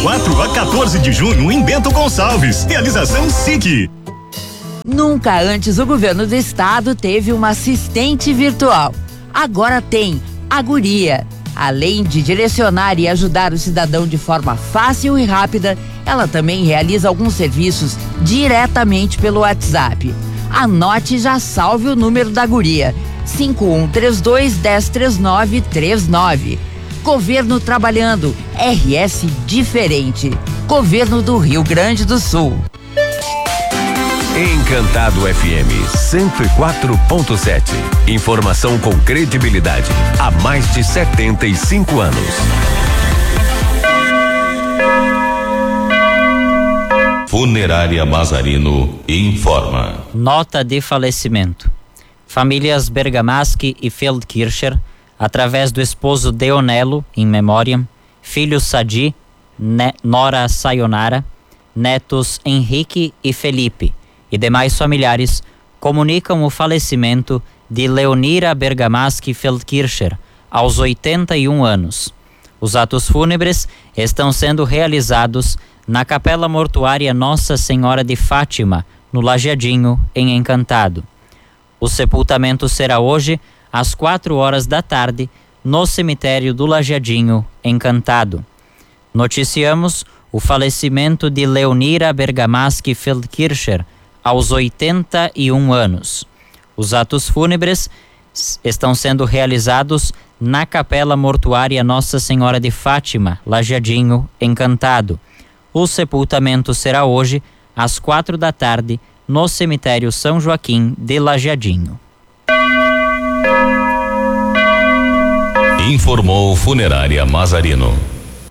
4 a 14 de junho em Bento Gonçalves. Realização SIC. Nunca antes o governo do estado teve uma assistente virtual. Agora tem a Guria. Além de direcionar e ajudar o cidadão de forma fácil e rápida, ela também realiza alguns serviços diretamente pelo WhatsApp. Anote e já salve o número da Guria: 5132-103939. Governo trabalhando, RS diferente. Governo do Rio Grande do Sul. Encantado FM 104.7. Informação com credibilidade há mais de 75 anos. Funerária Mazarino informa. Nota de falecimento. Famílias Bergamaschi e Feldkircher, através do esposo Deonello, in memoriam, filho Sadi, nora Sayonara, netos Henrique e Felipe e demais familiares, comunicam o falecimento de Leonira Bergamaschi Feldkircher, aos 81 anos. Os atos fúnebres estão sendo realizados na Capela Mortuária Nossa Senhora de Fátima, no Lajeadinho, em Encantado. O sepultamento será hoje, às 4 da tarde, no cemitério do Lajeadinho, Encantado. Noticiamos o falecimento de Leonira Bergamaschi Feldkircher, aos 81 anos. Os atos fúnebres estão sendo realizados na Capela Mortuária Nossa Senhora de Fátima, Lajeadinho, Encantado. O sepultamento será hoje, às 4 da tarde, no cemitério São Joaquim de Lajeadinho. Informou Funerária Mazarino.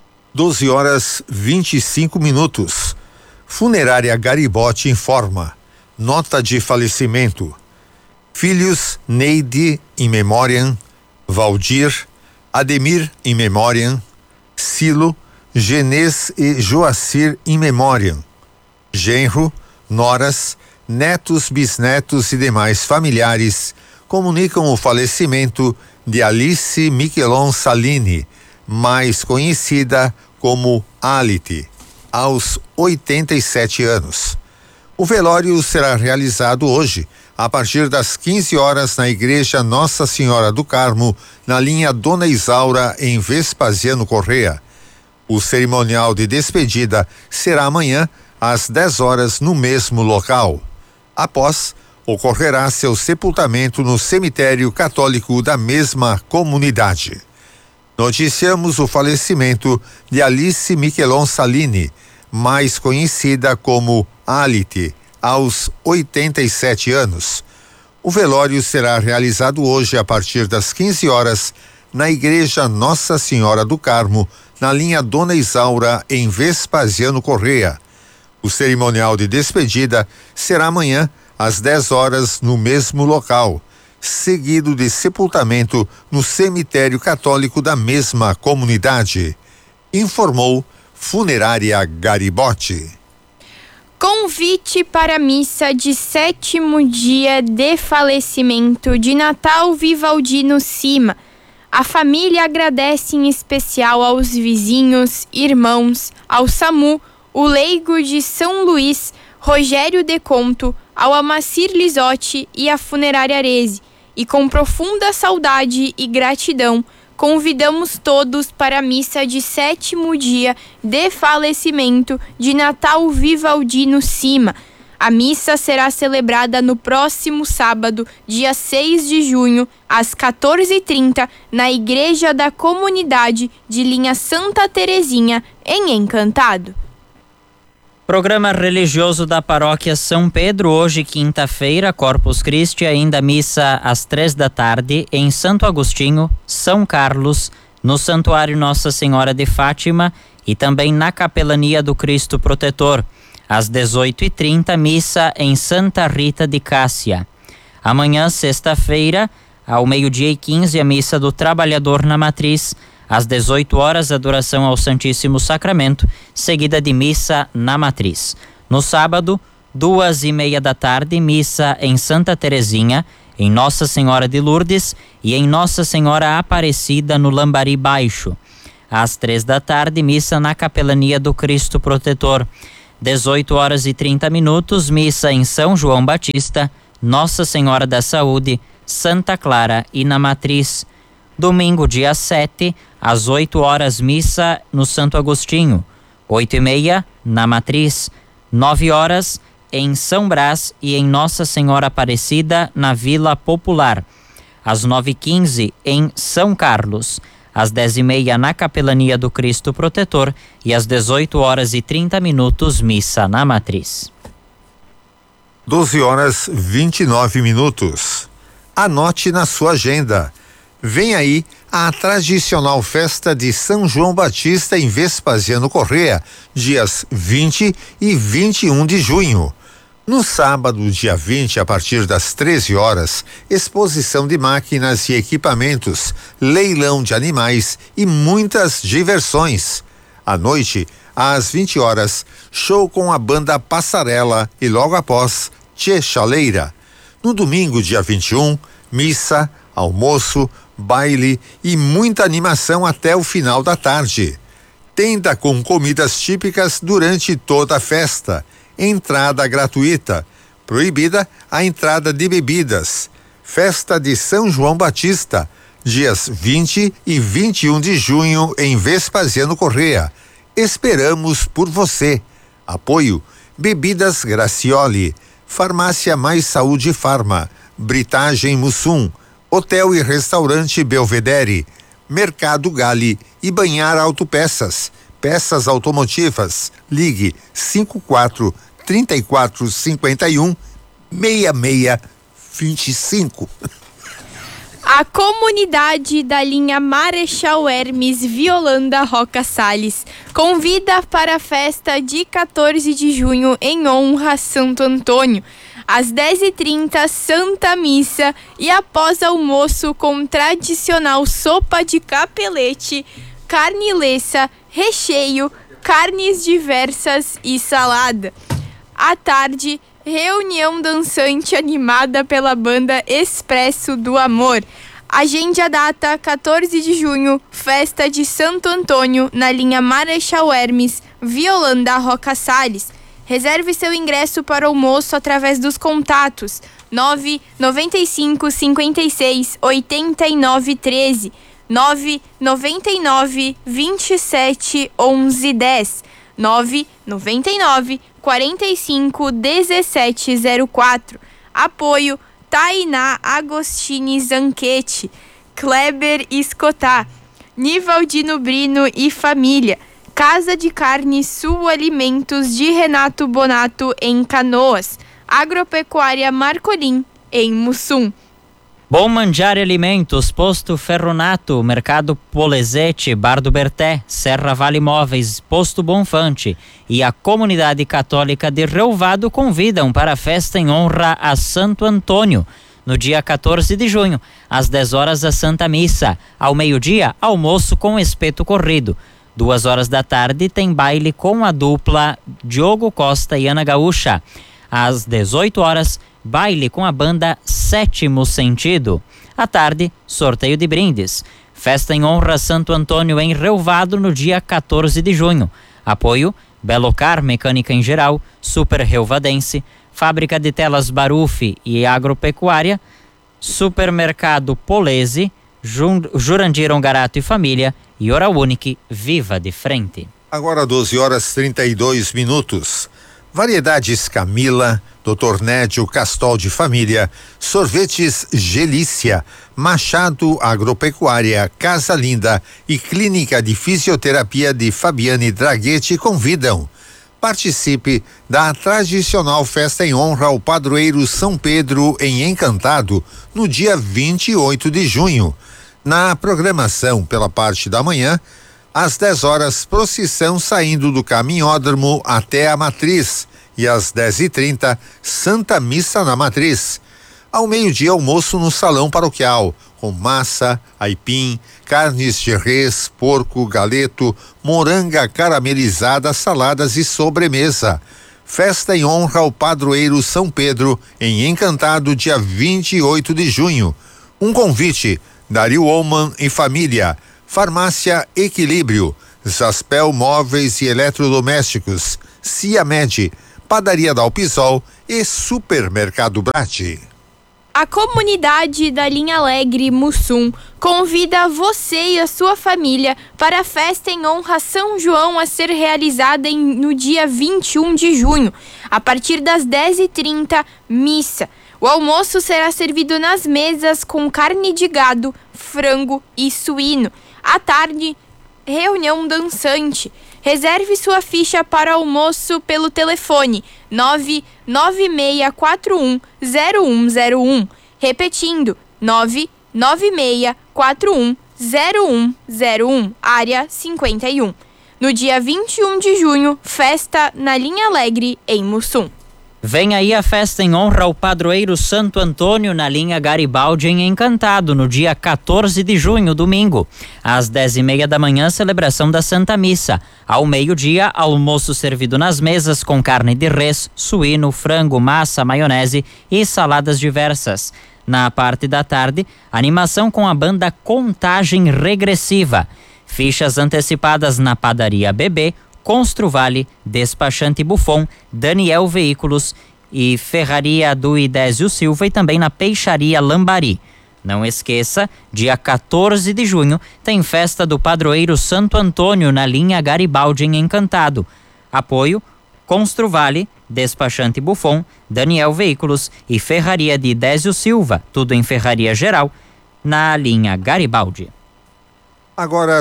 12h25. Funerária Garibotti informa. Nota de falecimento. Filhos Neide in memoriam, Valdir, Ademir in memoriam, Silo, Genês e Joacir in memoriam. Genro, noras, netos, bisnetos e demais familiares comunicam o falecimento de Alice Miquelon Salini, mais conhecida como Alite, aos 87 anos. O velório será realizado hoje, a partir das 15 horas, na Igreja Nossa Senhora do Carmo, na linha Dona Isaura, em Vespasiano Corrêa. O cerimonial de despedida será amanhã, às 10 horas, no mesmo local. Após, ocorrerá seu sepultamento no cemitério católico da mesma comunidade. Noticiamos o falecimento de Alice Miquelon Salini, mais conhecida como Alite, aos 87 anos. O velório será realizado hoje a partir das 15 horas na Igreja Nossa Senhora do Carmo, na linha Dona Isaura, em Vespasiano Corrêa. O cerimonial de despedida será amanhã às 10 horas no mesmo local, seguido de sepultamento no cemitério católico da mesma comunidade. Informou Funerária Garibotti. Convite para a missa de 7º dia de falecimento de Natal Vivaldino Cima. A família agradece em especial aos vizinhos, irmãos, ao SAMU, o leigo de São Luís, Rogério Deconto, ao Amacir Lisotti e à Funerária Arese. E com profunda saudade e gratidão, convidamos todos para a missa de 7º dia de falecimento de Natal Vivaldino Cima. A missa será celebrada no próximo sábado, dia 6 de junho, às 14h30, na Igreja da Comunidade de Linha Santa Terezinha, em Encantado. Programa religioso da Paróquia São Pedro, hoje quinta-feira, Corpus Christi, ainda missa às 3 da tarde em Santo Agostinho, São Carlos, no Santuário Nossa Senhora de Fátima e também na Capelania do Cristo Protetor. Às 18h30, missa em Santa Rita de Cássia. Amanhã, sexta-feira, ao 12h15, a missa do Trabalhador na Matriz. Às 18 horas, adoração ao Santíssimo Sacramento, seguida de missa na Matriz. No sábado, 2h30 da tarde, missa em Santa Terezinha, em Nossa Senhora de Lourdes e em Nossa Senhora Aparecida, no Lambari Baixo. Às 3h, missa na Capelania do Cristo Protetor. 18h30, missa em São João Batista, Nossa Senhora da Saúde, Santa Clara e na Matriz. Domingo, dia 7, às 8h, missa no Santo Agostinho. 8h30, na Matriz. 9h, em São Brás e em Nossa Senhora Aparecida, na Vila Popular. Às 9h15, em São Carlos. Às 10h30, na Capelania do Cristo Protetor. E às 18h30, missa na Matriz. 12h29. Anote na sua agenda. Vem aí a tradicional festa de São João Batista em Vespasiano Corrêa, dias 20 e 21 de junho. No sábado, dia 20, a partir das 13h, exposição de máquinas e equipamentos, leilão de animais e muitas diversões. À noite, às 20h, show com a banda Passarela e logo após, Tchê Chaleira. No domingo, dia 21, missa, almoço, baile e muita animação até o final da tarde. Tenda com comidas típicas durante toda a festa. Entrada gratuita. Proibida a entrada de bebidas. Festa de São João Batista, dias 20 e 21 de junho em Vespasiano Corrêa. Esperamos por você. Apoio: Bebidas Gracioli, Farmácia Mais Saúde Farma, Britagem Mussum, Hotel e Restaurante Belvedere, Mercado Gale e Banhar Autopeças, peças automotivas. Ligue 54 34 51 66 25. A comunidade da linha Marechal Hermes Violanda Roca Salles convida para a festa de 14 de junho em honra a Santo Antônio. Às 10h30, Santa Missa e após almoço com tradicional sopa de capelete, carne lessa, recheio, carnes diversas e salada. À tarde, reunião dançante animada pela banda Expresso do Amor. Agende a data 14 de junho, festa de Santo Antônio, na linha Marechal Hermes, Violanda Roca Salles. Reserve seu ingresso para almoço através dos contatos 995 56 89 13, 999 27 11 10, 999 45 17 04. Apoio Tainá Agostini Zanchetti, Kleber Escotá, Nivaldino Brino e família. Casa de Carne Sul Alimentos de Renato Bonato em Canoas. Agropecuária Marcolim em Mussum. Bom Mangiare Alimentos, Posto Ferronato, Mercado Polezete, Bar do Berté, Serra Vale Móveis, Posto Bonfante e a Comunidade Católica de Relvado convidam para a festa em honra a Santo Antônio. No dia 14 de junho, às 10h, a Santa Missa. Ao meio-dia, almoço com espeto corrido. 14h tem baile com a dupla Diogo Costa e Ana Gaúcha. Às 18h, baile com a banda Sétimo Sentido. À tarde, sorteio de brindes. Festa em honra a Santo Antônio em Relvado no dia 14 de junho. Apoio Belocar Mecânica em Geral, Super Relvadense, Fábrica de Telas Barufi e Agropecuária, Supermercado Polese, Jurandir Ongarato e Família e Hora Unique, Viva de Frente. Agora 12h32. Variedades Camila, Dr. Nédio Castol de Família, Sorvetes Gelícia, Machado Agropecuária, Casa Linda e Clínica de Fisioterapia de Fabiane Draghetti convidam. Participe da tradicional festa em honra ao padroeiro São Pedro em Encantado, no dia 28 de junho. Na programação, pela parte da manhã, às 10h, procissão saindo do caminhódromo até a Matriz e às 10h30, Santa Missa na Matriz. Ao meio-dia, almoço no Salão Paroquial, com massa, aipim, carnes de res, porco, galeto, moranga caramelizada, saladas e sobremesa. Festa em honra ao padroeiro São Pedro, em Encantado, dia 28 de junho. Um convite, Dario Oman e família. Farmácia Equilíbrio, Zaspel Móveis e Eletrodomésticos, Ciamed, Padaria Dalpisol e Supermercado Brati. A comunidade da Linha Alegre Mussum convida você e a sua família para a festa em honra a São João a ser realizada no dia 21 de junho, a partir das 10h30, missa. O almoço será servido nas mesas com carne de gado, frango e suíno. À tarde, reunião dançante. Reserve sua ficha para almoço pelo telefone 996410101. Repetindo, 996410101, área 51. No dia 21 de junho, festa na Linha Alegre, em Mussum. Vem aí a festa em honra ao padroeiro Santo Antônio na linha Garibaldi em Encantado, no dia 14 de junho, domingo. Às 10h30 da manhã, celebração da Santa Missa. Ao meio-dia, almoço servido nas mesas com carne de res, suíno, frango, massa, maionese e saladas diversas. Na parte da tarde, animação com a banda Contagem Regressiva. Fichas antecipadas na Padaria Bebê, Construvale, Despachante Buffon, Daniel Veículos e Ferraria do Idésio Silva e também na Peixaria Lambari. Não esqueça, dia 14 de junho tem festa do padroeiro Santo Antônio na linha Garibaldi em Encantado. Apoio Construvale, Despachante Buffon, Daniel Veículos e Ferraria de Idésio Silva, tudo em ferraria geral, na linha Garibaldi. Agora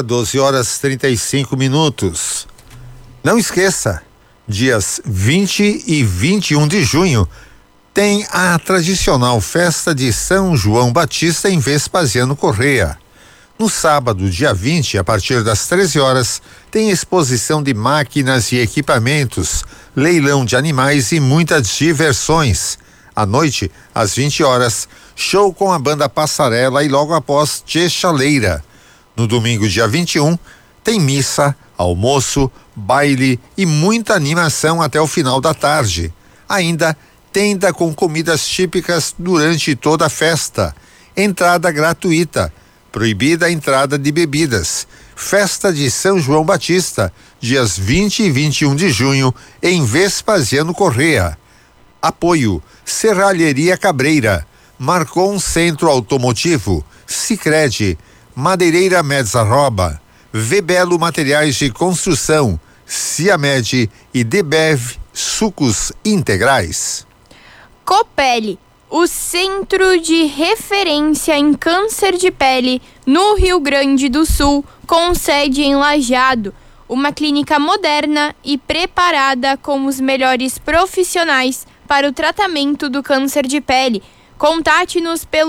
12h35. Não esqueça, dias 20 e 21 de junho tem a tradicional festa de São João Batista em Vespasiano Correia. No sábado, dia 20, a partir das 13 horas, tem exposição de máquinas e equipamentos, leilão de animais e muitas diversões. À noite, às 20 horas, show com a banda Passarela e logo após Tchechaleira. No domingo, dia 21, tem missa, almoço, baile e muita animação até o final da tarde. Ainda tenda com comidas típicas durante toda a festa. Entrada gratuita. Proibida a entrada de bebidas. Festa de São João Batista, dias 20 e 21 de junho, em Vespasiano Correia. Apoio Serralheria Cabreira, Marcon Centro Automotivo, Sicredi, Madeireira Mezzarroba, Vebelo Materiais de Construção, Ciamed e Debev Sucos Integrais. Copele, o centro de referência em câncer de pele no Rio Grande do Sul, com sede em Lajeado. Uma clínica moderna e preparada com os melhores profissionais para o tratamento do câncer de pele. Contate-nos pelo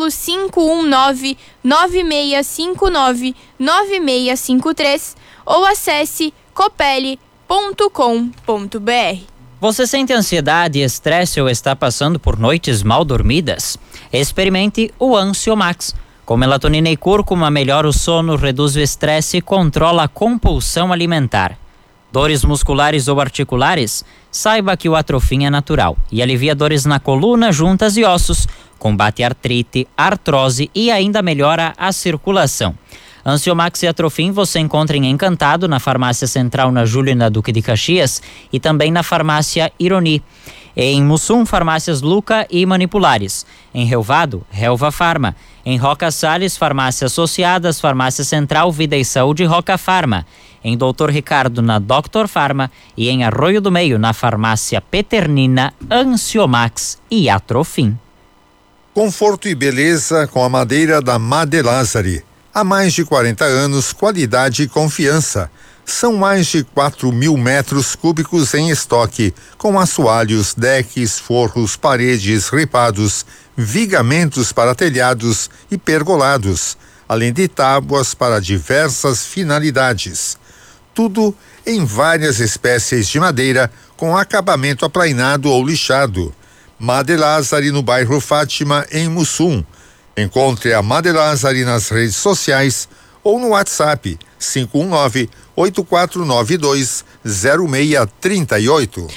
519-9659-9653 ou acesse copele.com.br. Você sente ansiedade, estresse ou está passando por noites mal dormidas? Experimente o Ansiomax. Com melatonina e cúrcuma, melhora o sono, reduz o estresse e controla a compulsão alimentar. Dores musculares ou articulares? Saiba que o Atrofim é natural e alivia dores na coluna, juntas e ossos, combate artrite, artrose e ainda melhora a circulação. Ansiomax e Atrofim você encontra em Encantado, na Farmácia Central na Júlio e na Duque de Caxias e também na Farmácia Ironi. Em Mussum, Farmácias Luca e Manipulares. Em Relvado, Relva Farma. Em Roca Salles, Farmácia Associadas, Farmácia Central, Vida e Saúde Roca Farma. Em Doutor Ricardo, na Doctor Farma. E em Arroio do Meio, na Farmácia Peternina, Ansiomax e Atrofim. Conforto e beleza com a madeira da Madelazari. Há mais de 40 anos, qualidade e confiança. São mais de 4.000 metros cúbicos em estoque, com assoalhos, decks, forros, paredes, ripados, vigamentos para telhados e pergolados, além de tábuas para diversas finalidades. Tudo em várias espécies de madeira, com acabamento aplainado ou lixado. Madelazari no bairro Fátima, em Mussum. Encontre a Madelazari nas redes sociais ou no WhatsApp 519-8492-0638.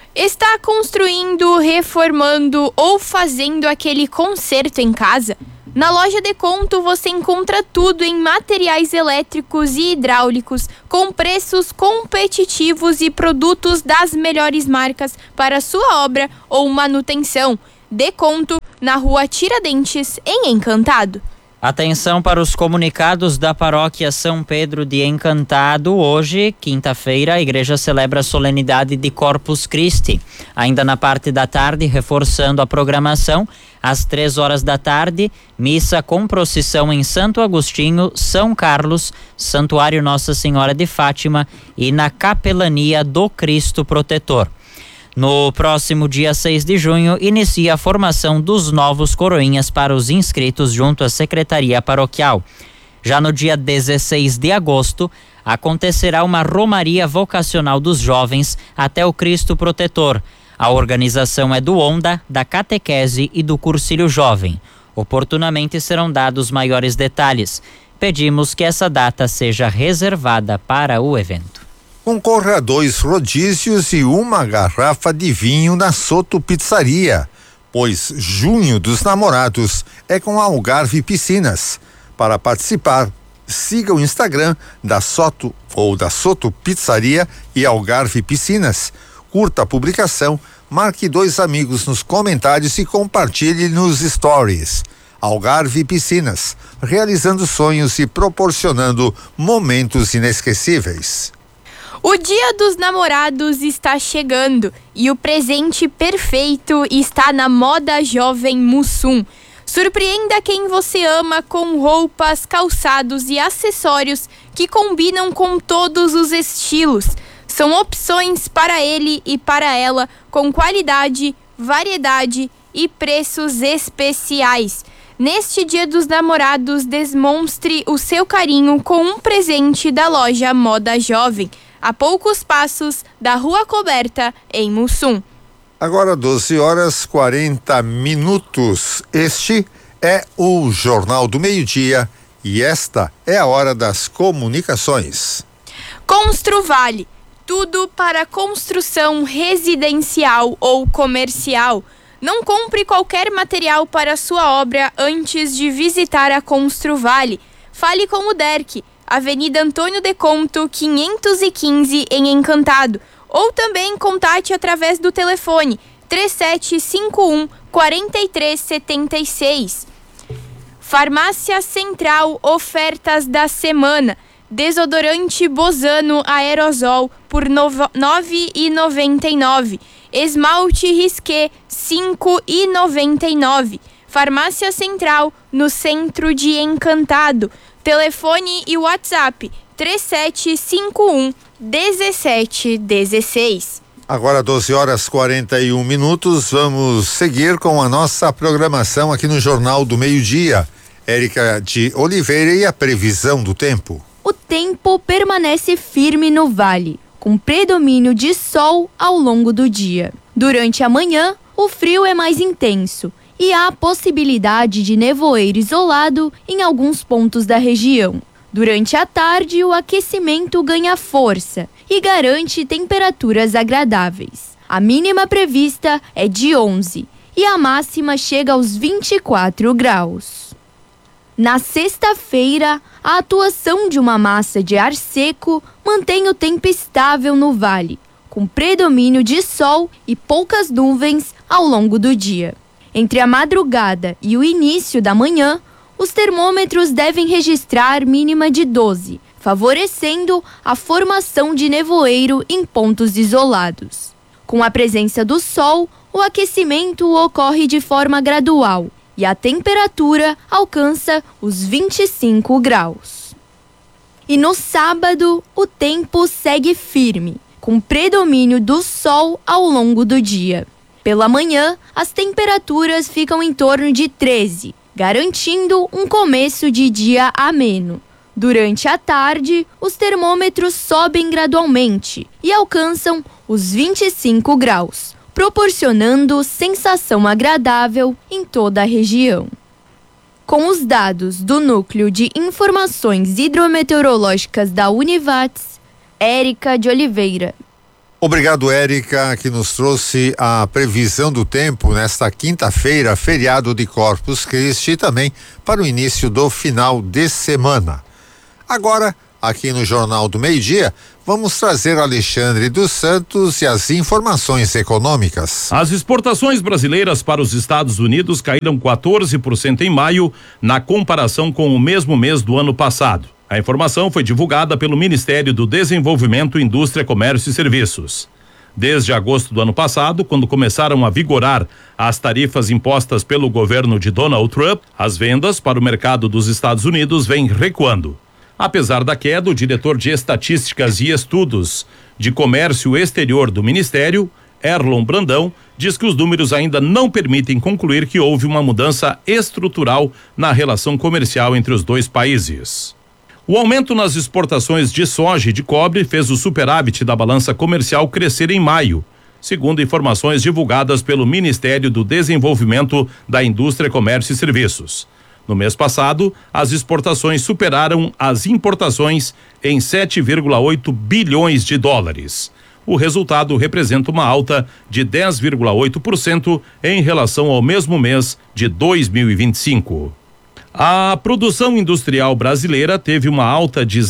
Está construindo, reformando ou fazendo aquele conserto em casa? Na loja Deconto você encontra tudo em materiais elétricos e hidráulicos com preços competitivos e produtos das melhores marcas para sua obra ou manutenção. Deconto, na Rua Tiradentes, em Encantado. Atenção para os comunicados da Paróquia São Pedro de Encantado. Hoje, quinta-feira, a igreja celebra a solenidade de Corpus Christi. Ainda na parte da tarde, reforçando a programação, às 3 da tarde, missa com procissão em Santo Agostinho, São Carlos, Santuário Nossa Senhora de Fátima e na Capelania do Cristo Protetor. No próximo dia 6 de junho, inicia a formação dos novos coroinhas para os inscritos junto à Secretaria Paroquial. Já no dia 16 de agosto, acontecerá uma romaria vocacional dos jovens até o Cristo Protetor. A organização é do ONDA, da Catequese e do Cursilho Jovem. Oportunamente serão dados maiores detalhes. Pedimos que essa data seja reservada para o evento. Concorra a 2 rodízios e uma garrafa de vinho na Soto Pizzaria, pois Junho dos Namorados é com a Algarve Piscinas. Para participar, siga o Instagram da Soto Pizzaria e Algarve Piscinas. Curta a publicação, marque 2 amigos nos comentários e compartilhe nos stories. Algarve Piscinas, realizando sonhos e proporcionando momentos inesquecíveis. O Dia dos Namorados está chegando e o presente perfeito está na Moda Jovem Mussum. Surpreenda quem você ama com roupas, calçados e acessórios que combinam com todos os estilos. São opções para ele e para ela com qualidade, variedade e preços especiais. Neste Dia dos Namorados, demonstre o seu carinho com um presente da loja Moda Jovem, a poucos passos da Rua Coberta, em Mussum. Agora 12h40. Este é o Jornal do Meio-Dia e esta é a hora das comunicações. Construvale, tudo para construção residencial ou comercial. Não compre qualquer material para sua obra antes de visitar a Construvale. Fale com o Derck, Avenida Antônio de Conto, 515, em Encantado. Ou também contate através do telefone 3751-4376. Farmácia Central, ofertas da semana. Desodorante Bozano Aerosol por R$ 9,99. Esmalte Risqué, R$ 5,99. Farmácia Central, no centro de Encantado. Telefone e WhatsApp 3751-1716. Agora 12h41. Vamos seguir com a nossa programação aqui no Jornal do Meio-Dia. Érica de Oliveira e a previsão do tempo. O tempo permanece firme no vale, com predomínio de sol ao longo do dia. Durante a manhã, o frio é mais intenso e há a possibilidade de nevoeiro isolado em alguns pontos da região. Durante a tarde, o aquecimento ganha força e garante temperaturas agradáveis. A mínima prevista é de 11 e a máxima chega aos 24 graus. Na sexta-feira, a atuação de uma massa de ar seco mantém o tempo estável no vale, com predomínio de sol e poucas nuvens ao longo do dia. Entre a madrugada e o início da manhã, os termômetros devem registrar mínima de 12, favorecendo a formação de nevoeiro em pontos isolados. Com a presença do sol, o aquecimento ocorre de forma gradual e a temperatura alcança os 25 graus. E no sábado, o tempo segue firme, com predomínio do sol ao longo do dia. Pela manhã, as temperaturas ficam em torno de 13, garantindo um começo de dia ameno. Durante a tarde, os termômetros sobem gradualmente e alcançam os 25 graus, proporcionando sensação agradável em toda a região. Com os dados do Núcleo de Informações Hidrometeorológicas da Univates, Érica de Oliveira. Obrigado, Érica, que nos trouxe a previsão do tempo nesta quinta-feira, feriado de Corpus Christi, e também para o início do final de semana. Agora, aqui no Jornal do Meio-Dia, vamos trazer Alexandre dos Santos e as informações econômicas. As exportações brasileiras para os Estados Unidos caíram 14% em maio, na comparação com o mesmo mês do ano passado. A informação foi divulgada pelo Ministério do Desenvolvimento, Indústria, Comércio e Serviços. Desde agosto do ano passado, quando começaram a vigorar as tarifas impostas pelo governo de Donald Trump, as vendas para o mercado dos Estados Unidos vêm recuando. Apesar da queda, o diretor de Estatísticas e Estudos de Comércio Exterior do Ministério, Erlon Brandão, diz que os números ainda não permitem concluir que houve uma mudança estrutural na relação comercial entre os dois países. O aumento nas exportações de soja e de cobre fez o superávit da balança comercial crescer em maio, segundo informações divulgadas pelo Ministério do Desenvolvimento da Indústria, Comércio e Serviços. No mês passado, as exportações superaram as importações em 7,8 bilhões de dólares. O resultado representa uma alta de 10,8% em relação ao mesmo mês de 2025. A produção industrial brasileira teve uma alta de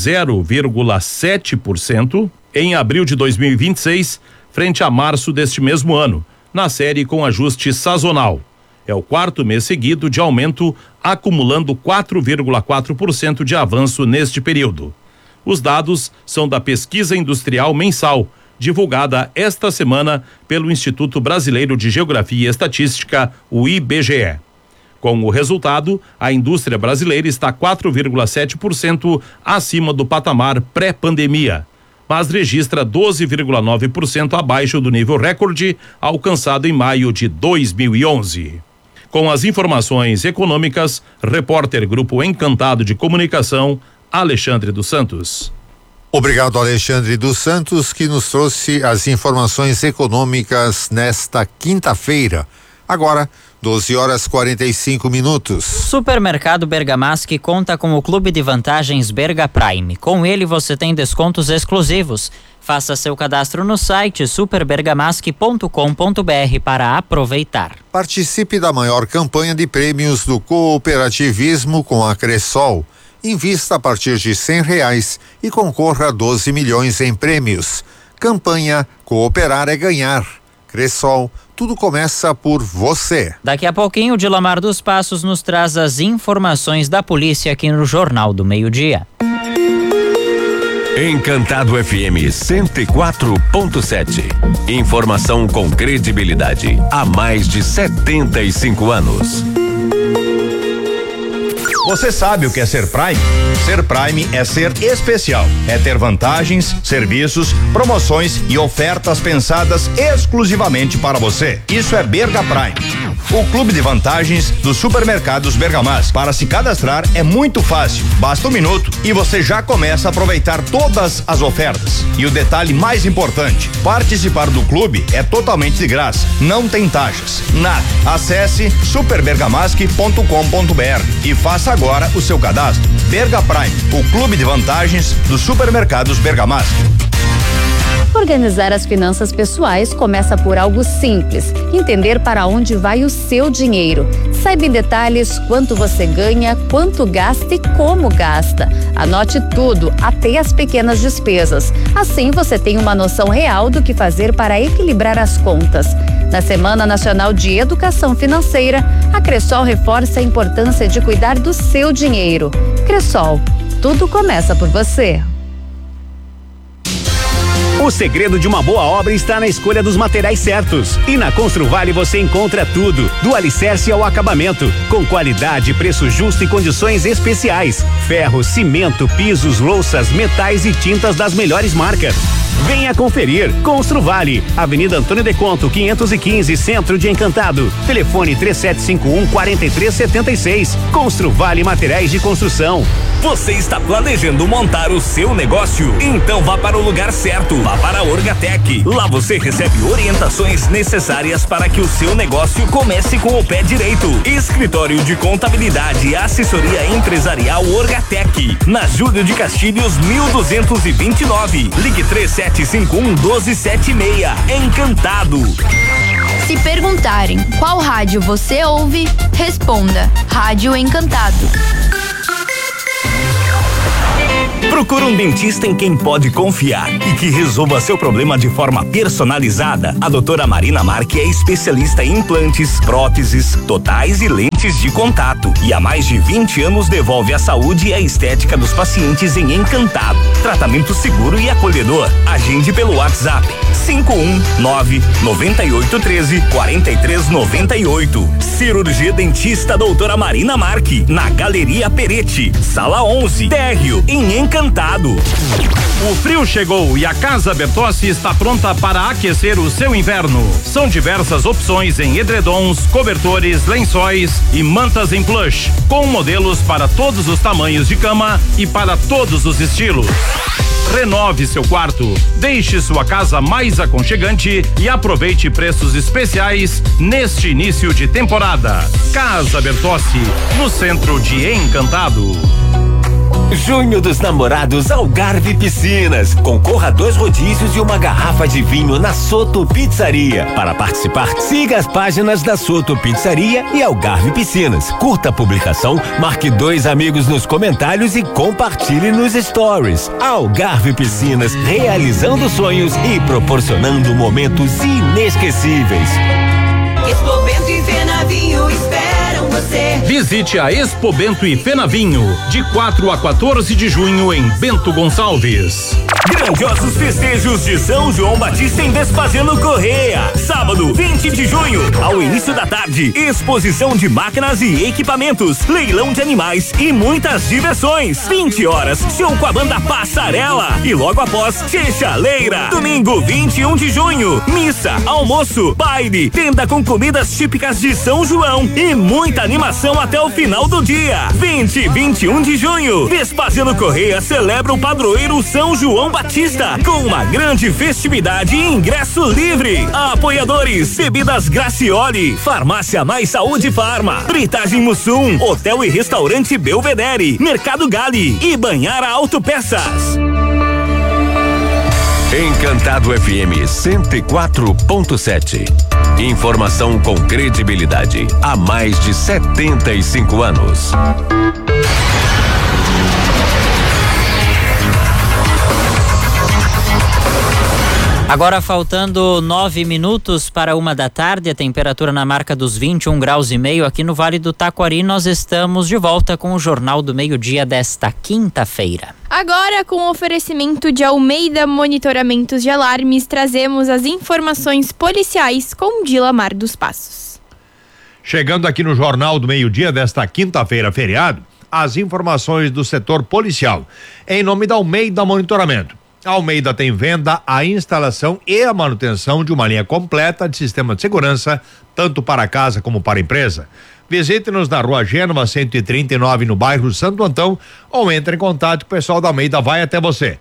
0,7% em abril de 2026, frente a março deste mesmo ano, na série com ajuste sazonal. É o quarto mês seguido de aumento, acumulando 4,4% de avanço neste período. Os dados são da Pesquisa Industrial Mensal, divulgada esta semana pelo Instituto Brasileiro de Geografia e Estatística, o IBGE. Com o resultado, a indústria brasileira está 4,7% acima do patamar pré-pandemia, mas registra 12,9% abaixo do nível recorde alcançado em maio de 2011. Com as informações econômicas, repórter Grupo Encantado de Comunicação, Alexandre dos Santos. Obrigado, Alexandre dos Santos, que nos trouxe as informações econômicas nesta quinta-feira. Agora, 12h45. Supermercado Bergamaschi conta com o Clube de Vantagens Berga Prime. Com ele você tem descontos exclusivos. Faça seu cadastro no site superbergamaschi.com.br para aproveitar. Participe da maior campanha de prêmios do cooperativismo com a Cressol. Invista a partir de R$100 e concorra a 12 milhões em prêmios. Campanha Cooperar é Ganhar. Cressol, tudo começa por você. Daqui a pouquinho, o Dilamar dos Passos nos traz as informações da polícia aqui no Jornal do Meio-Dia. Encantado FM 104.7. Informação com credibilidade há mais de 75 anos. Você sabe o que é ser Prime? Ser Prime é ser especial. É ter vantagens, serviços, promoções e ofertas pensadas exclusivamente para você. Isso é Berga Prime, o clube de vantagens dos supermercados Bergamaschi. Para se cadastrar é muito fácil. Basta 1 minuto e você já começa a aproveitar todas as ofertas. E o detalhe mais importante: participar do clube é totalmente de graça. Não tem taxas, nada. Acesse superbergamaschi.com.br e faça agora o seu cadastro. Berga Prime, o clube de vantagens dos supermercados Bergamaschi. Organizar as finanças pessoais começa por algo simples: entender para onde vai o seu dinheiro. Saiba em detalhes quanto você ganha, quanto gasta e como gasta. Anote tudo, até as pequenas despesas. Assim você tem uma noção real do que fazer para equilibrar as contas. Na Semana Nacional de Educação Financeira, a Cressol reforça a importância de cuidar do seu dinheiro. Cressol, tudo começa por você. O segredo de uma boa obra está na escolha dos materiais certos. E na Construvale você encontra tudo, do alicerce ao acabamento, com qualidade, preço justo e condições especiais. Ferro, cimento, pisos, louças, metais e tintas das melhores marcas. Venha conferir. Construvale, Avenida Antônio de Conto, 515, Centro de Encantado. Telefone 3751-4376. Construvale Materiais de Construção. Você está planejando montar o seu negócio? Então vá para o lugar certo. Vá para a Orgatec. Lá você recebe orientações necessárias para que o seu negócio comece com o pé direito. Escritório de Contabilidade e Assessoria Empresarial Orgatec, na Júlio de Castilhos 1229. Ligue 3751-1276. Encantado. Se perguntarem qual rádio você ouve, responda: Rádio Encantado. Procura um dentista em quem pode confiar e que resolva seu problema de forma personalizada. A doutora Marina Marque é especialista em implantes, próteses, totais e lentes de contato. E há mais de 20 anos devolve a saúde e a estética dos pacientes em Encantado. Tratamento seguro e acolhedor. Agende pelo WhatsApp 519-9813-4398. Cirurgia Dentista doutora Marina Marque, na Galeria Peretti, Sala 11, térreo, em Encantado. O frio chegou e a Casa Bertossi está pronta para aquecer o seu inverno. São diversas opções em edredons, cobertores, lençóis e mantas em plush, com modelos para todos os tamanhos de cama e para todos os estilos. Renove seu quarto, deixe sua casa mais aconchegante e aproveite preços especiais neste início de temporada. Casa Bertossi, no centro de Encantado. Junho dos Namorados Algarve Piscinas. Concorra a 2 rodízios e uma garrafa de vinho na Soto Pizzaria. Para participar, siga as páginas da Soto Pizzaria e Algarve Piscinas. Curta a publicação, marque 2 amigos nos comentários e compartilhe nos stories. Algarve Piscinas, realizando sonhos e proporcionando momentos inesquecíveis. Expo Bento e Fenavinho esperam você. Visite a Expo Bento e Fenavinho, de 4 a 14 de junho em Bento Gonçalves. Grandiosos festejos de São João Batista em Vespasiano Correia. Sábado, 20 de junho, ao início da tarde, exposição de máquinas e equipamentos, leilão de animais e muitas diversões. 20 horas, show com a banda Passarela. E logo após, Chechaleira. Domingo, 21 de junho, missa, almoço, baile, tenda com comidas típicas de São João e muita animação até o final do dia. 20 e 21 de junho, Vespasiano Correia celebra o padroeiro São João Batista com uma grande festividade e ingresso livre. Apoiadores: Bebidas Gracioli, Farmácia Mais Saúde Farma, Britagem Mussum, Hotel e Restaurante Belvedere, Mercado Gali e Banhara Autopeças. Encantado FM 104.7. Informação com credibilidade há mais de 75 anos. Agora faltando 9 minutos para 1 da tarde, a temperatura na marca dos 21 graus e meio aqui no Vale do Taquari. Nós estamos de volta com o Jornal do Meio-Dia desta quinta-feira. Agora, com o oferecimento de Almeida Monitoramentos de Alarmes, trazemos as informações policiais com Dilamar dos Passos. Chegando aqui no Jornal do Meio-Dia desta quinta-feira, feriado, as informações do setor policial, em nome da Almeida Monitoramento. A Almeida tem venda, a instalação e a manutenção de uma linha completa de sistema de segurança, tanto para casa como para empresa. Visite-nos na Rua Gênova 139, no bairro Santo Antão, ou entre em contato com o pessoal da Almeida, vai até você.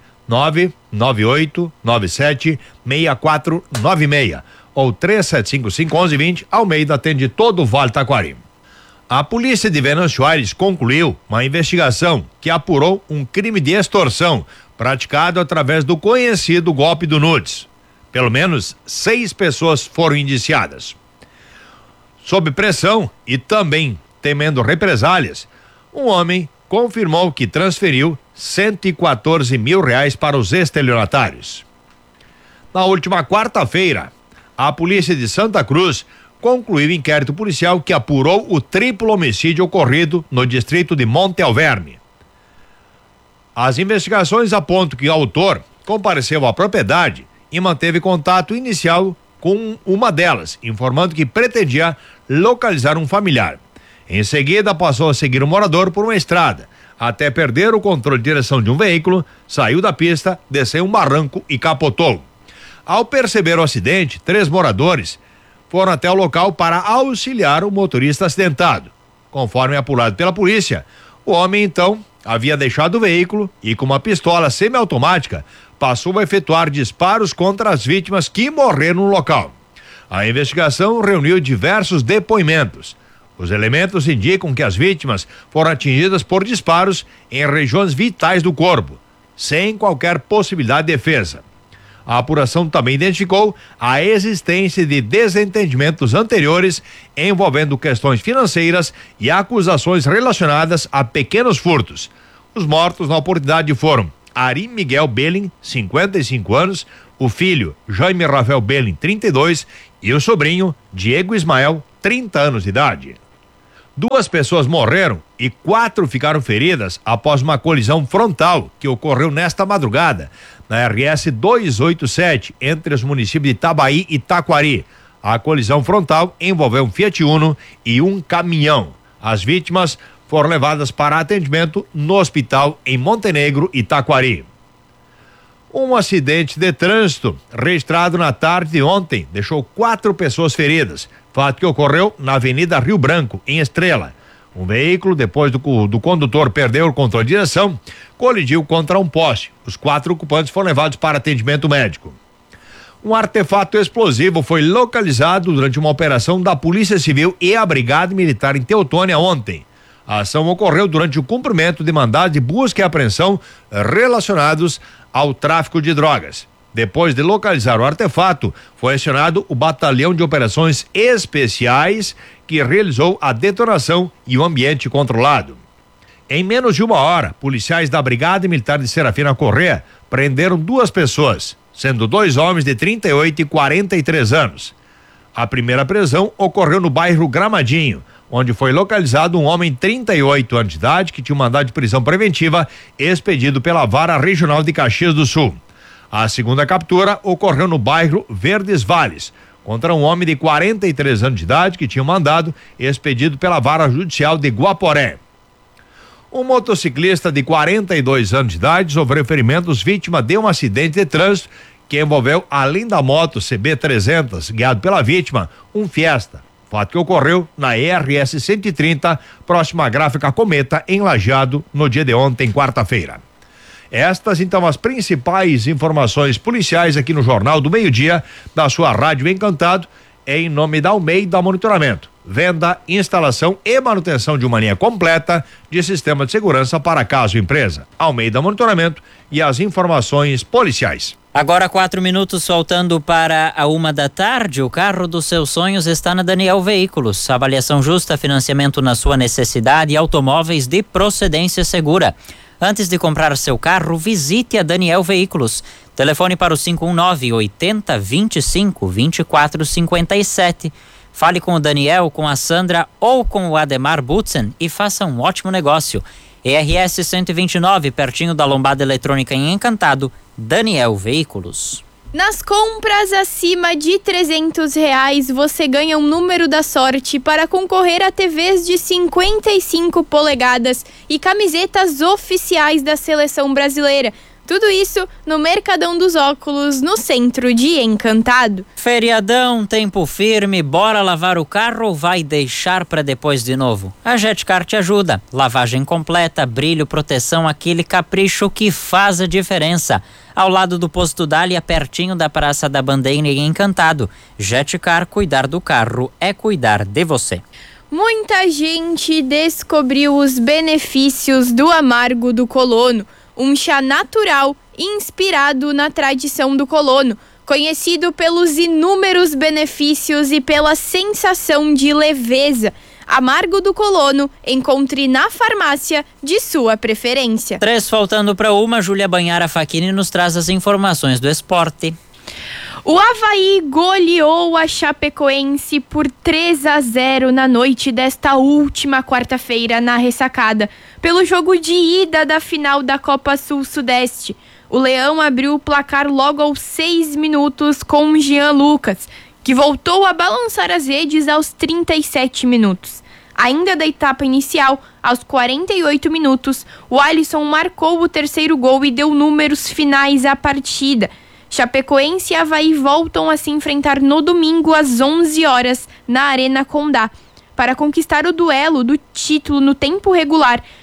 998976496 ou 3755-1120. Almeida atende todo o Vale Taquari. A polícia de Venâncio Aires concluiu uma investigação que apurou um crime de extorsão praticado através do conhecido golpe do nudes. Pelo menos 6 pessoas foram indiciadas. Sob pressão e também temendo represálias, um homem confirmou que transferiu R$114 mil para os estelionatários. Na última quarta-feira, a polícia de Santa Cruz concluiu inquérito policial que apurou o triplo homicídio ocorrido no distrito de Monte Alverne. As investigações apontam que o autor compareceu à propriedade e manteve contato inicial com uma delas, informando que pretendia localizar um familiar. Em seguida, passou a seguir o morador por uma estrada, até perder o controle de direção de um veículo, saiu da pista, desceu um barranco e capotou. Ao perceber o acidente, 3 moradores foram até o local para auxiliar o motorista acidentado. Conforme apurado pela polícia, o homem então havia deixado o veículo e, com uma pistola semiautomática, passou a efetuar disparos contra as vítimas que morreram no local. A investigação reuniu diversos depoimentos. Os elementos indicam que as vítimas foram atingidas por disparos em regiões vitais do corpo, sem qualquer possibilidade de defesa. A apuração também identificou a existência de desentendimentos anteriores envolvendo questões financeiras e acusações relacionadas a pequenos furtos. Os mortos na oportunidade foram Ari Miguel Belling, 55 anos, o filho Jaime Rafael Belling, 32, e o sobrinho Diego Ismael, 30 anos de idade. 2 pessoas morreram e 4 ficaram feridas após uma colisão frontal que ocorreu nesta madrugada na RS 287 entre os municípios de Itabaí e Taquari. A colisão frontal envolveu um Fiat Uno e um caminhão. As vítimas foram levadas para atendimento no hospital em Montenegro e Taquari. Um acidente de trânsito registrado na tarde de ontem deixou 4 pessoas feridas. Fato que ocorreu na Avenida Rio Branco, em Estrela. Um veículo, depois do condutor perder o controle de direção, colidiu contra um poste. Os 4 ocupantes foram levados para atendimento médico. Um artefato explosivo foi localizado durante uma operação da Polícia Civil e a Brigada Militar em Teutônia ontem. A ação ocorreu durante o cumprimento de mandados de busca e apreensão relacionados ao tráfico de drogas. Depois de localizar o artefato, foi acionado o Batalhão de Operações Especiais, que realizou a detonação e o ambiente controlado. Em menos de 1 hora, policiais da Brigada Militar de Serafina Corrêa prenderam 2 pessoas, sendo 2 homens de 38 e 43 anos. A primeira prisão ocorreu no bairro Gramadinho, onde foi localizado um homem de 38 anos de idade que tinha um mandado de prisão preventiva expedido pela Vara Regional de Caxias do Sul. A segunda captura ocorreu no bairro Verdes Vales, contra um homem de 43 anos de idade que tinha um mandado expedido pela Vara Judicial de Guaporé. Um motociclista de 42 anos de idade sofreu ferimentos vítima de um acidente de trânsito que envolveu, além da moto CB300, guiado pela vítima, um Fiesta. Fato que ocorreu na RS 130, próxima à Gráfica Cometa, em Lajeado, no dia de ontem, quarta-feira. Estas, então, as principais informações policiais aqui no Jornal do Meio-Dia, da sua Rádio Encantado, em nome da Almeida Monitoramento. Venda, instalação e manutenção de uma linha completa de sistema de segurança para casa ou empresa. Almeida Monitoramento e as informações policiais. Agora 4 minutos faltando para a 1h, o carro dos seus sonhos está na Daniel Veículos. Avaliação justa, financiamento na sua necessidade e automóveis de procedência segura. Antes de comprar seu carro, visite a Daniel Veículos. Telefone para o 519-80-25-2457. Fale com o Daniel, com a Sandra ou com o Ademar Butzen e faça um ótimo negócio. ERS 129, pertinho da Lombada Eletrônica em Encantado, Daniel Veículos. Nas compras acima de R$300, você ganha um número da sorte para concorrer a TVs de 55 polegadas e camisetas oficiais da seleção brasileira. Tudo isso no Mercadão dos Óculos, no centro de Encantado. Feriadão, tempo firme, bora lavar o carro ou vai deixar para depois de novo? A Jetcar te ajuda. Lavagem completa, brilho, proteção, aquele capricho que faz a diferença. Ao lado do Posto Dália, pertinho da Praça da Bandeira em Encantado. Jetcar, cuidar do carro é cuidar de você. Muita gente descobriu os benefícios do amargo do colono. Um chá natural inspirado na tradição do colono, conhecido pelos inúmeros benefícios e pela sensação de leveza. Amargo do colono, encontre na farmácia de sua preferência. 3 faltando para 1, Júlia Banhara Facchini nos traz as informações do esporte. O Avaí goleou a Chapecoense por 3-0 na noite desta última quarta-feira na Ressacada, pelo jogo de ida da final da Copa Sul-Sudeste. O Leão abriu o placar logo aos 6 minutos com Jean Lucas, que voltou a balançar as redes aos 37 minutos. Ainda da etapa inicial, aos 48 minutos, o Alisson marcou o terceiro gol e deu números finais à partida. Chapecoense e Avaí voltam a se enfrentar no domingo às 11 horas na Arena Condá. Para conquistar o duelo do título no tempo regular,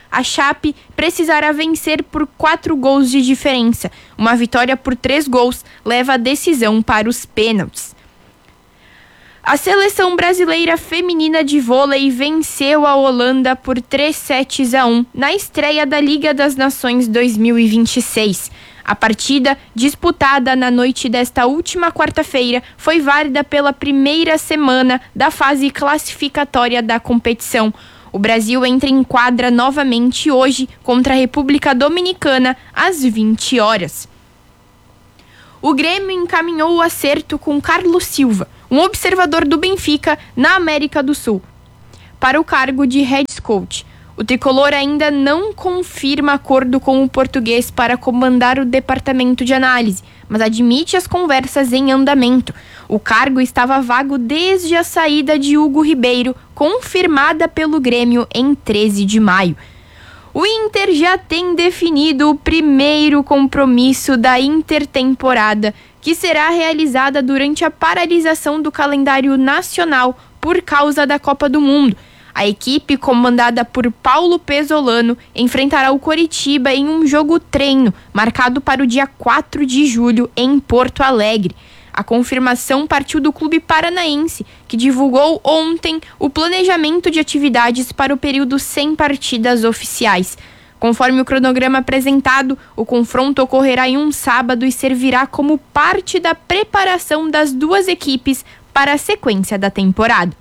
a Chape precisará vencer por 4 gols de diferença. Uma vitória por 3 gols leva a decisão para os pênaltis. A seleção brasileira feminina de vôlei venceu a Holanda por 3-1 na estreia da Liga das Nações 2026. A partida, disputada na noite desta última quarta-feira, foi válida pela primeira semana da fase classificatória da competição. O Brasil entra em quadra novamente hoje contra a República Dominicana às 20 horas. O Grêmio encaminhou o acerto com Carlos Silva, um observador do Benfica na América do Sul, para o cargo de head coach. O tricolor ainda não confirma acordo com o português para comandar o departamento de análise, mas admite as conversas em andamento. O cargo estava vago desde a saída de Hugo Ribeiro, confirmada pelo Grêmio em 13 de maio. O Inter já tem definido o primeiro compromisso da intertemporada, que será realizada durante a paralisação do calendário nacional por causa da Copa do Mundo. A equipe, comandada por Paulo Pesolano, enfrentará o Coritiba em um jogo-treino, marcado para o dia 4 de julho, em Porto Alegre. A confirmação partiu do clube paranaense, que divulgou ontem o planejamento de atividades para o período sem partidas oficiais. Conforme o cronograma apresentado, o confronto ocorrerá em um sábado e servirá como parte da preparação das duas equipes para a sequência da temporada.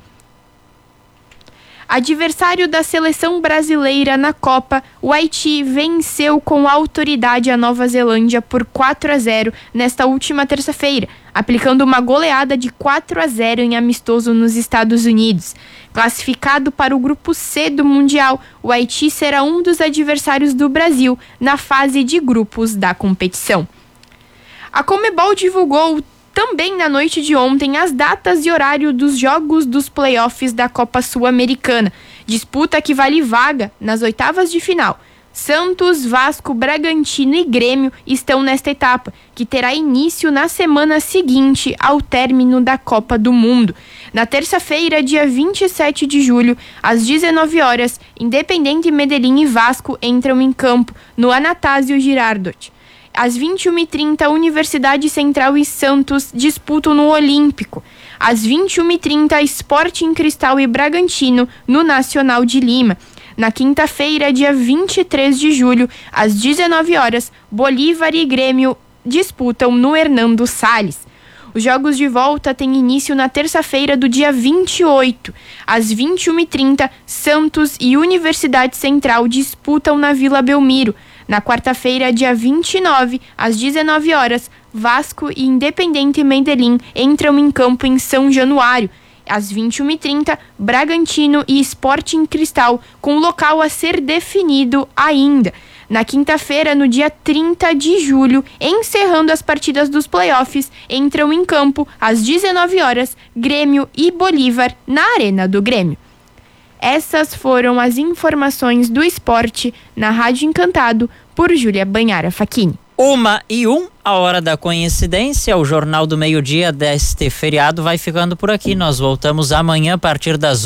Adversário da seleção brasileira na Copa, o Haiti venceu com autoridade a Nova Zelândia por 4-0 nesta última terça-feira, aplicando uma goleada de 4-0 em amistoso nos Estados Unidos. Classificado para o grupo C do Mundial, o Haiti será um dos adversários do Brasil na fase de grupos da competição. A Conmebol divulgou também na noite de ontem as datas e horário dos jogos dos playoffs da Copa Sul-Americana, disputa que vale vaga nas oitavas de final. Santos, Vasco, Bragantino e Grêmio estão nesta etapa, que terá início na semana seguinte ao término da Copa do Mundo. Na terça-feira, dia 27 de julho, às 19 horas, Independente Medellín e Vasco entram em campo no Anastácio Girardot. Às 21h30, Universidade Central e Santos disputam no Olímpico. Às 21h30, Sporting Cristal e Bragantino no Nacional de Lima. Na quinta-feira, dia 23 de julho, às 19 horas, Bolívar e Grêmio disputam no Hernando Salles. Os jogos de volta têm início na terça-feira do dia 28. Às 21h30, Santos e Universidade Central disputam na Vila Belmiro. Na quarta-feira, dia 29, às 19 horas, Vasco e Independente Medellín entram em campo em São Januário. Às 21h30, Bragantino e Sporting Cristal, com local a ser definido ainda. Na quinta-feira, no dia 30 de julho, encerrando as partidas dos playoffs, entram em campo, às 19 horas, Grêmio e Bolívar, na Arena do Grêmio. Essas foram as informações do esporte na Rádio Encantado, por Júlia Banhara Facchini. 1h01, a hora da coincidência. O Jornal do Meio-Dia deste feriado vai ficando por aqui. Nós voltamos amanhã a partir das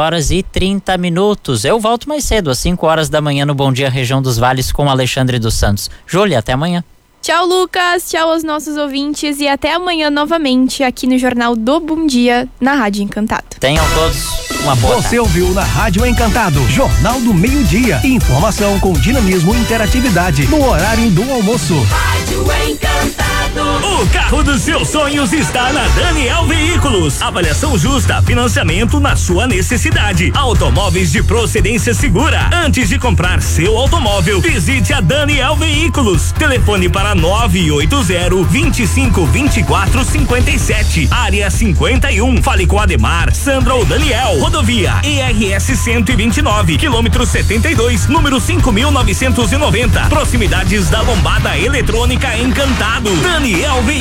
11h30. Eu volto mais cedo, às 5 horas da manhã, no Bom Dia Região dos Vales, com Alexandre dos Santos. Júlia, até amanhã. Tchau, Lucas. Tchau aos nossos ouvintes e até amanhã novamente aqui no Jornal do Bom Dia, na Rádio Encantado. Tenham todos uma boa tarde. Você ouviu na Rádio Encantado, Jornal do Meio-Dia. Informação com dinamismo e interatividade no horário do almoço. Rádio Encantado. O carro dos seus sonhos está na Daniel Veículos. Avaliação justa, financiamento na sua necessidade. Automóveis de procedência segura. Antes de comprar seu automóvel, visite a Daniel Veículos. Telefone para 980-2524-57. Área 51. Fale com Ademar, Sandra ou Daniel. Rodovia ERS 129, quilômetro 72, número 5.990. Proximidades da Lombada Eletrônica Encantado. Daniel Veículos.